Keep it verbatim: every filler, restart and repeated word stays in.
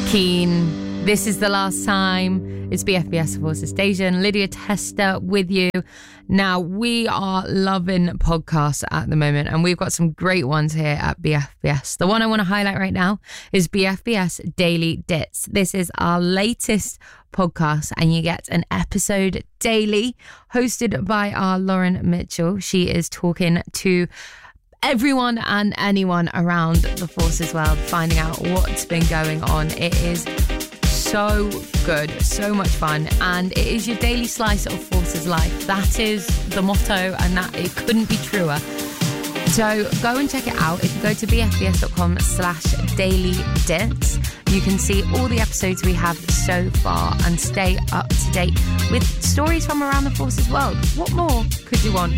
Keen. This is the last time. It's B F B S Forces Station. Lydia Tester with you. Now, we are loving podcasts at the moment, and we've got some great ones here at B F B S. The one I want to highlight right now is B F B S Daily Dits. This is our latest podcast, and you get an episode daily hosted by our Lauren Mitchell. She is talking to everyone and anyone around the Forces world, finding out what's been going on. It is so good, so much fun, and it is your daily slice of Forces life. That is the motto, and that it couldn't be truer. So go and check it out. If you go to bfbs.com slash daily dits, you can see all the episodes we have so far and stay up to date with stories from around the Forces world. What more could you want?